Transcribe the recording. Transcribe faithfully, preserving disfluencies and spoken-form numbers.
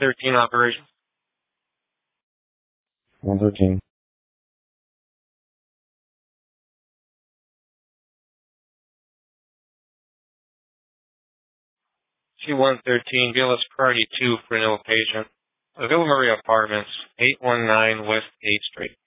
thirteen operation. one thirteen. C one thirteen, Villas Party two for no patient. Villa Maria Apartments, eight one nine West eighth Street.